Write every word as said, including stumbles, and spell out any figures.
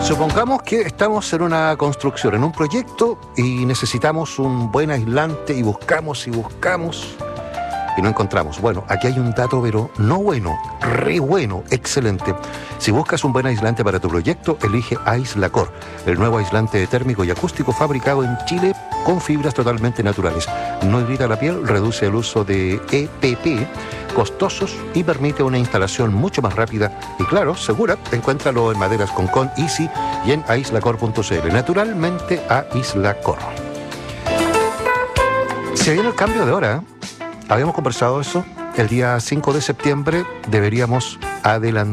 Supongamos que estamos en una construcción, en un proyecto, y necesitamos un buen aislante y buscamos y buscamos y no encontramos. Bueno, aquí hay un dato, pero no bueno, re bueno, excelente. Si buscas un buen aislante para tu proyecto, elige Aislacor, el nuevo aislante térmico y acústico fabricado en Chile con fibras totalmente naturales. No irrita la piel, reduce el uso de E P P, costosos, y permite una instalación mucho más rápida y, claro, segura. Encuéntralo en Maderas Concón, Easy y en aislacor punto c l. Naturalmente, Aislacor. Se viene el cambio de hora, ¿eh? Habíamos conversado eso. El día cinco de septiembre deberíamos adelantar